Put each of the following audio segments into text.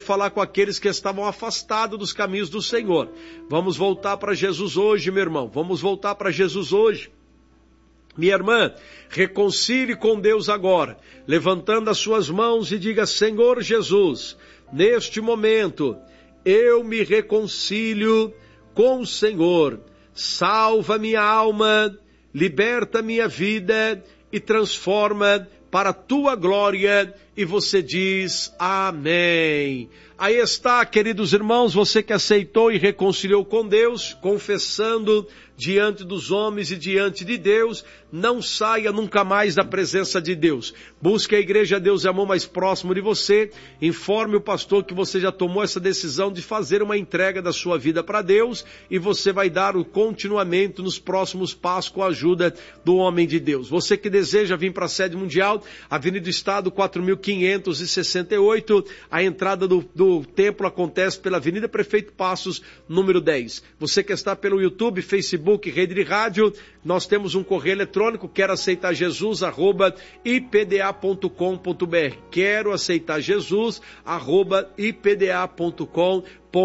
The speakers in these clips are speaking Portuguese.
falar com aqueles que estavam afastados dos caminhos do Senhor. Vamos voltar para Jesus hoje, meu irmão. Vamos voltar para Jesus hoje. Minha irmã, reconcilie com Deus agora, levantando as suas mãos e diga: Senhor Jesus, neste momento, eu me reconcilio com o Senhor. Salva minha alma, liberta minha vida e transforma para a tua glória. E você diz amém. Aí está, queridos irmãos, você que aceitou e reconciliou com Deus, confessando diante dos homens e diante de Deus, não saia nunca mais da presença de Deus. Busque a Igreja Deus e Amor mais próximo de você, informe o pastor que você já tomou essa decisão de fazer uma entrega da sua vida para Deus, e você vai dar o continuamento nos próximos passos com a ajuda do homem de Deus. Você que deseja vir para a sede mundial, Avenida do Estado 4568, a entrada do templo acontece pela Avenida Prefeito Passos, número 10. Você que está pelo YouTube, Facebook, Rede de Rádio, nós temos um correio eletrônico, quero aceitar Jesus, @ipda.com.br. Quero aceitar Jesus, @ipda.com.br.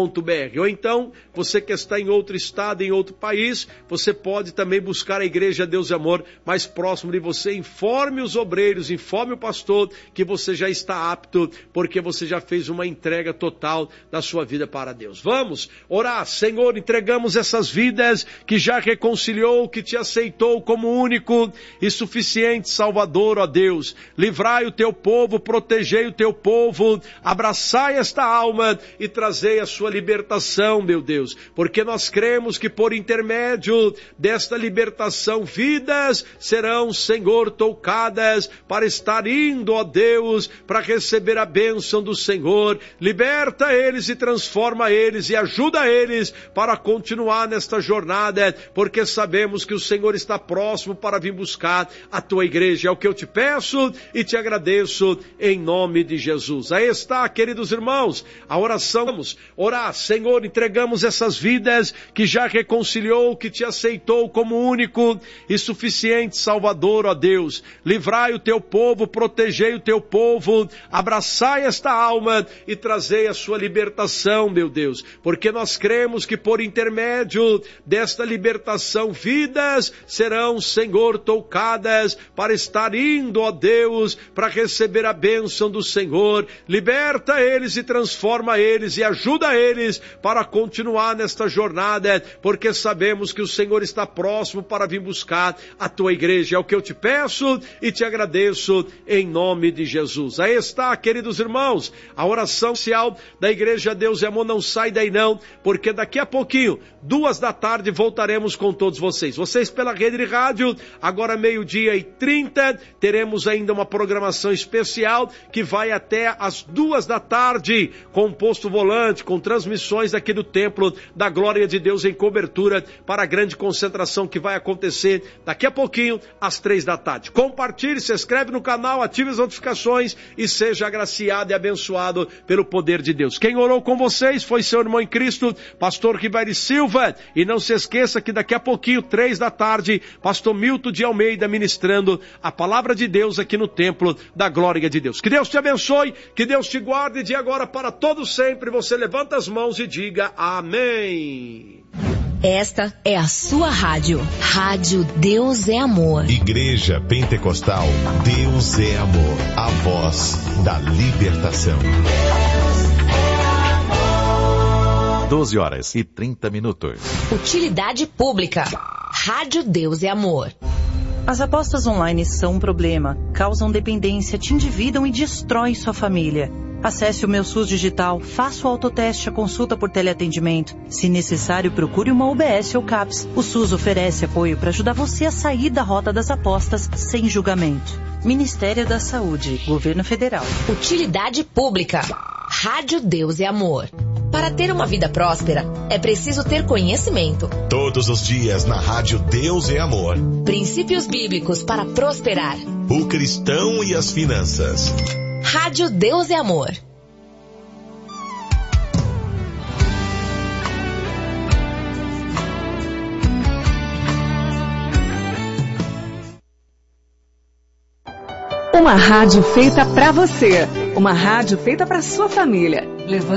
Ou então, você que está em outro estado, em outro país, você pode também buscar a Igreja Deus e Amor mais próximo de você. Informe os obreiros, informe o pastor que você já está apto, porque você já fez uma entrega total da sua vida para Deus. Vamos orar. Senhor, entregamos essas vidas que já reconciliou, que te aceitou como único e suficiente Salvador, ó Deus. Livrai o teu povo, protegei o teu povo, abraçai esta alma e trazei a sua libertação, meu Deus, porque nós cremos que por intermédio desta libertação, vidas serão, Senhor, tocadas para estar indo, ó Deus, para receber a bênção do Senhor. Liberta eles e transforma eles e ajuda eles para continuar nesta jornada, porque sabemos que o Senhor está próximo para vir buscar a tua igreja. É o que eu te peço e te agradeço em nome de Jesus. Aí está, queridos irmãos, a oração. Vamos orar. Senhor, entregamos essas vidas que já reconciliou, que te aceitou como único e suficiente Salvador, ó Deus. Livrai o teu povo, protegei o teu povo, abraçai esta alma e trazei a sua libertação, meu Deus, porque nós cremos que por intermédio desta libertação, vidas serão, Senhor, tocadas para estar indo, ó Deus, para receber a bênção do Senhor. Liberta eles e transforma eles e ajuda eles para continuar nesta jornada, porque sabemos que o Senhor está próximo para vir buscar a tua igreja. É o que eu te peço e te agradeço em nome de Jesus. Aí está, queridos irmãos, a oração social da Igreja Deus e Amor. Não sai daí não, porque daqui a pouquinho, 14h, voltaremos com todos vocês. Vocês pela Rede de Rádio, agora 12h30, teremos ainda uma programação especial que vai até as 14h, com posto volante, com transmissões aqui do Templo da Glória de Deus em cobertura para a grande concentração que vai acontecer daqui a pouquinho, às 15h. Compartilhe, se inscreve no canal, ative as notificações e seja agraciado e abençoado pelo poder de Deus. Quem orou com vocês foi seu irmão em Cristo, pastor Ribeiro Silva, e não se esqueça que daqui a pouquinho, 15h, pastor Milton de Almeida ministrando a palavra de Deus aqui no Templo da Glória de Deus. Que Deus te abençoe, que Deus te guarde de agora para todo sempre. Você levanta as mãos e diga amém. Esta é a sua rádio. Rádio Deus é Amor. Igreja Pentecostal Deus é Amor. A voz da libertação. 12h30. Utilidade pública. Rádio Deus é Amor. As apostas online são um problema, causam dependência, te endividam e destroem sua família. Acesse o Meu SUS Digital, faça o autoteste, a consulta por teleatendimento. Se necessário, procure uma UBS ou CAPS. O SUS oferece apoio para ajudar você a sair da rota das apostas sem julgamento. Ministério da Saúde, Governo Federal. Utilidade pública. Rádio Deus é Amor. Para ter uma vida próspera, é preciso ter conhecimento. Todos os dias na Rádio Deus é Amor. Princípios bíblicos para prosperar. O cristão e as finanças. Rádio Deus é Amor. Uma rádio feita para você. Uma rádio feita para sua família.